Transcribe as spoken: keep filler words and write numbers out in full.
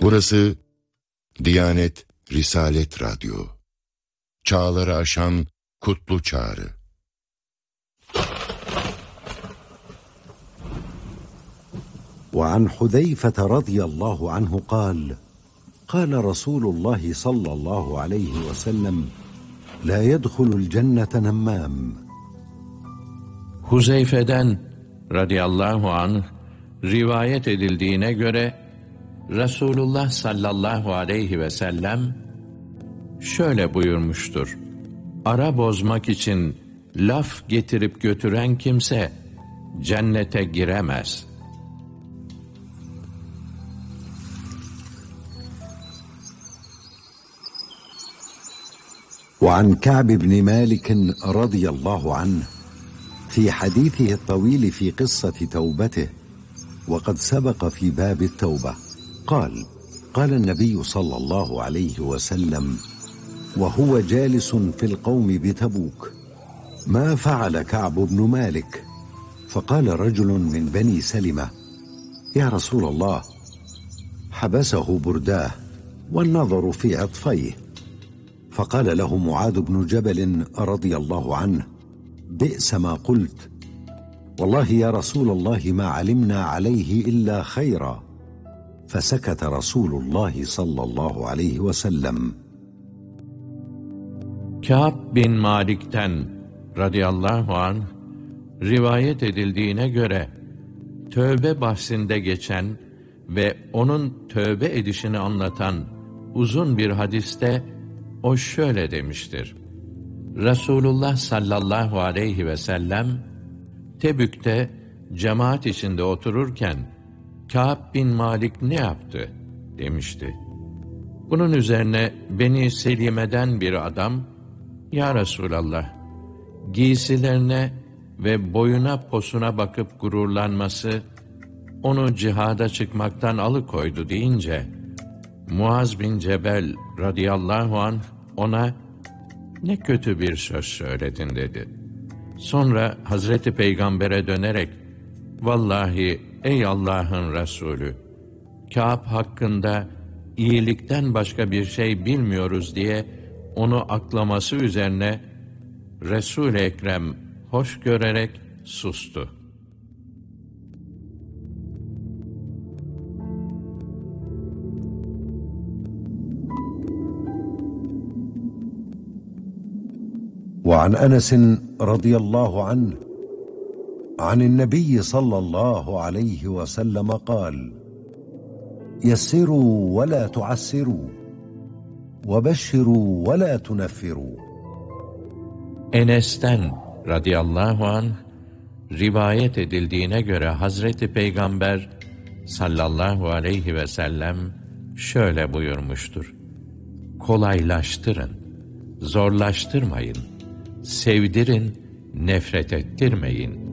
Burası Diyanet Risalet Radyo. Çağları aşan kutlu çağrı. وعن حذيفة رضي الله عنه قال قال رسول الله صلى الله عليه وسلم لا يدخل الجنة نمام. Huzeyfe'den radıyallahu anh rivayet edildiğine göre Resulullah sallallahu aleyhi ve sellem şöyle buyurmuştur: Ara bozmak için laf getirip götüren kimse cennete giremez. وعن كعب بن مالك رضي الله عنه في حديثه الطويل في قصة توبته وقد سبق في باب التوبة قال قال النبي صلى الله عليه وسلم وهو جالس في القوم بتبوك ما فعل كعب بن مالك؟ فقال رجل من بني سلمة يا رسول الله حبسه برداه والنظر في عطفيه. فقال له معاذ بن جبل رضي الله عنه بئس ما قلت والله يا رسول الله ما علمنا عليه إلا خيرا. فسكت رسول الله صلى الله عليه وسلم. Kâb bin Malik'ten radıyallahu anh rivayet edildiğine göre tövbe bahsinde geçen ve onun tövbe edişini anlatan uzun bir hadiste o şöyle demiştir: Resulullah sallallahu aleyhi ve sellem Tebük'te cemaat içinde otururken Kâb bin Malik ne yaptı demişti. Bunun üzerine Beni Selime'den bir adam, Ya Resulallah, giysilerine ve boyuna posuna bakıp gururlanması onu cihada çıkmaktan alıkoydu deyince, Muaz bin Cebel radıyallahu anh ona ne kötü bir söz söyledin dedi. Sonra Hazreti Peygamber'e dönerek, vallahi ey Allah'ın Resulü, Kâb hakkında iyilikten başka bir şey bilmiyoruz diye onu aklaması üzerine Resul-i Ekrem hoş görerek sustu. وعن أنس رضي الله عنه عن النبي صلى الله عليه وسلم قال يسروا ولا تعسروا وبشروا ولا تنفروا. Enes'ten radıyallahu anh rivayet edildiğine göre Hazreti Peygamber sallallahu aleyhi ve sellem şöyle buyurmuştur: Kolaylaştırın, zorlaştırmayın, sevdirin, nefret ettirmeyin.